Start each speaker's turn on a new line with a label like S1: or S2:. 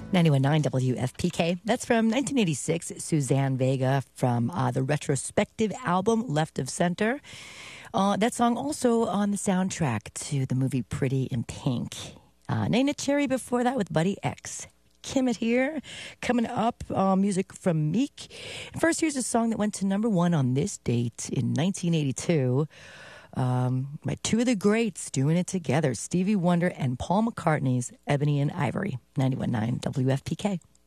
S1: 91.9 WFPK. That's from 1986, Suzanne Vega from the retrospective album Left of Center. That song also on the soundtrack to the movie Pretty in Pink. Nana Cherry before that with Buddy X. Kimmit here. Coming up, music from Meek. First, here's a song that went to number one on this date in 1982. By two of the greats doing it together, Stevie Wonder and Paul McCartney's Ebony and Ivory. 91.9 WFPK.